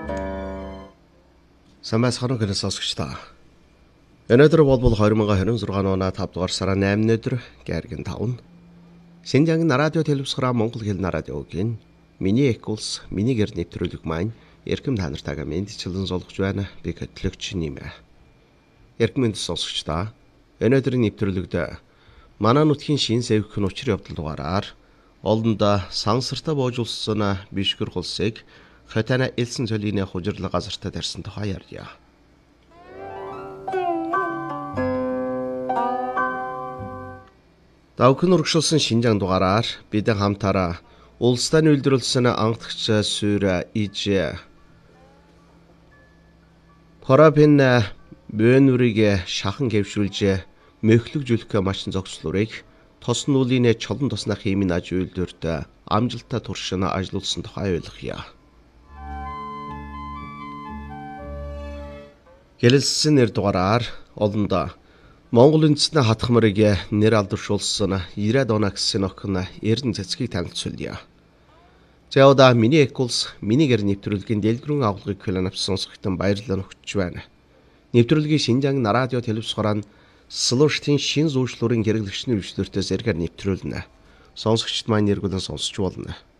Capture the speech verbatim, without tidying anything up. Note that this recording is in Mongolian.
Самбайсхарын гэнэ сонсогч та. Өнөөдөр болбол две тысячи двадцать сix оны five дугаар сарын eighth өдөр гэргэн five. Шинжангийн радио телевизээр Монгол хэлний радиогийн миний экулс миний гэр нэвтрүүлэг маань эрхэм та нартайгаа мэдчилэн суулгаж байна. Би хөтлөгч нэмэ. Эрхэм мэнд сонсогч та. Өнөөдрийн нэвтрүүлэгт манай нутгийн шин сэвхэн учир явдал дугаараар олонда сансартаа боожулсан бишгэр хулсыг Хотана элсэн цолины хужирлаг газартаа тарьсан тухай ярья. Давхин урагшилсан Шинжаан дугаараар бид хамтаараа улстай үйлдвэрлэсэн ангадагч суур иж Порабин бөөнүрийг шахан гэвшүүлж мөхлөгжүүлэх машин зогслуурыг тос нүүлийн чолон тоснах хэмээн аж үйлдвэрт амжилттай туршин ажиллуулсан тухай ойлгоё. Гэлэлсэн нэр дугаараар олондоо Монгол үндэстний хатхмарыг нэр алдаршуулсан ninety оноо гэсэн охин Эрдэнэ цэцгийг танилцуулъя. За одоо миний экулс миний гэр нэвтрүүлгийн дэлгэрэн авлагыг хөлөнөв сонсохтон баярлалаа өгч байна. Нэвтрүүлгийн Шинжаан радио телевизээр Слуштын шин зүүшлүүрийн хэрэглэгчний өвчлөлтөөс эргээр нэвтрүүлнэ. Сонсогчд маань нэргүүлэн сонсч болно.